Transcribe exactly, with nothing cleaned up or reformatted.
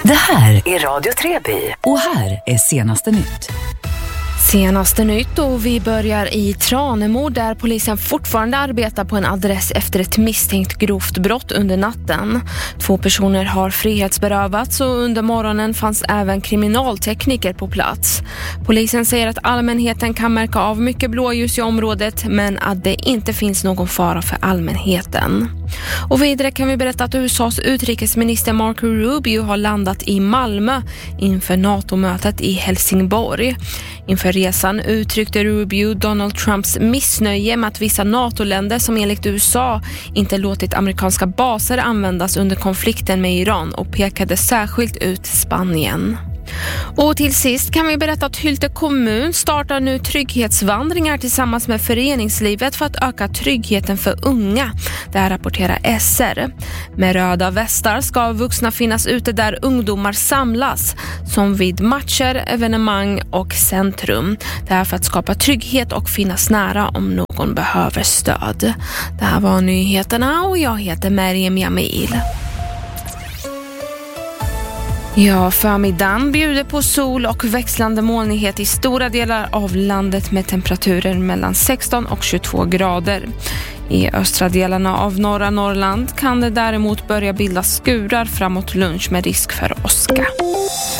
Det här är Radio Treby och här är senaste nytt. Senaste nytt och vi börjar i Tranemo där polisen fortfarande arbetar på en adress efter ett misstänkt grovt brott under natten. Två personer har frihetsberövats och under morgonen fanns även kriminaltekniker på plats. Polisen säger att allmänheten kan märka av mycket blåljus i området men att det inte finns någon fara för allmänheten. Och vidare kan vi berätta att U S A:s utrikesminister Marco Rubio har landat i Malmö inför NATO-mötet i Helsingborg. Inför resan uttryckte Rubio Donald Trumps missnöje med att vissa NATO-länder som enligt U S A inte låtit amerikanska baser användas under konflikten med Iran och pekade särskilt ut Spanien. Och till sist kan vi berätta att Hylte kommun startar nu trygghetsvandringar tillsammans med föreningslivet för att öka tryggheten för unga. Det här rapporterar S R. Med röda västar ska vuxna finnas ute där ungdomar samlas, som vid matcher, evenemang och centrum. Det här för att skapa trygghet och finnas nära om någon behöver stöd. Det här var nyheterna och jag heter Mariam Jamil. Ja, förmiddagen bjuder på sol och växlande molnighet i stora delar av landet med temperaturer mellan sexton och tjugotvå grader. I östra delarna av norra Norrland kan det däremot börja bildas skurar framåt lunch med risk för åska.